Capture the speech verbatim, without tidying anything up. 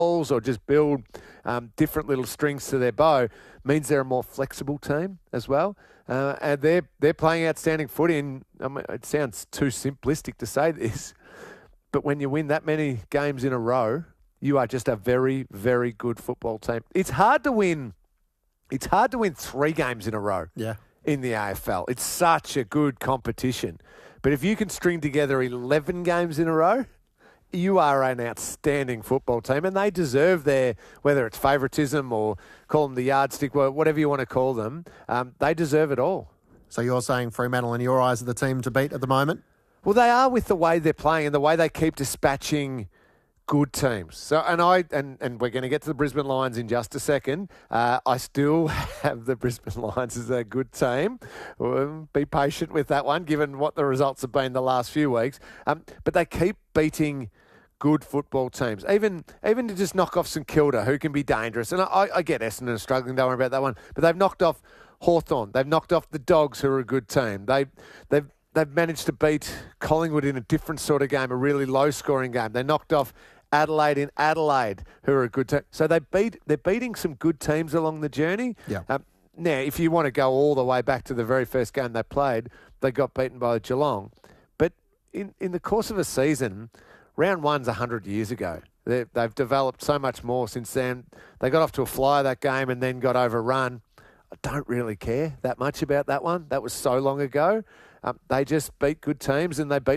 or just build um, different little strings to their bow means they're a more flexible team as well. Uh, and they're they're playing outstanding footy. And I mean, it sounds too simplistic to say this, but when you win that many games in a row, you are just a very, very good football team. It's hard to win. It's hard to win three games in a row. Yeah. In the A F L, it's such a good competition. But if you can string together eleven games in a row, you are an outstanding football team, and they deserve their, whether it's favouritism or call them the yardstick, whatever you want to call them, um, they deserve it all. So you're saying Fremantle, in your eyes, are the team to beat at the moment? Well, they are with the way they're playing and the way they keep dispatching good teams. So, and I and, and we're going to get to the Brisbane Lions in just a second. Uh, I still have the Brisbane Lions as a good team. Well, be patient with that one, given what the results have been the last few weeks. Um, but they keep beating good football teams, even even to just knock off St Kilda, who can be dangerous. And I, I get Essendon struggling, don't worry about that one. But they've knocked off Hawthorn. They've knocked off the Dogs, who are a good team. They they've they've managed to beat Collingwood in a different sort of game, a really low-scoring game. They knocked off Adelaide in Adelaide, who are a good team. So they beat they're beating some good teams along the journey. Yeah. Um, now, if you want to go all the way back to the very first game they played, they got beaten by Geelong. But in in the course of a season, round one's one hundred years ago. They've, they've developed so much more since then. They got off to a flyer that game and then got overrun. I don't really care that much about that one. That was so long ago. Um, they just beat good teams and they beat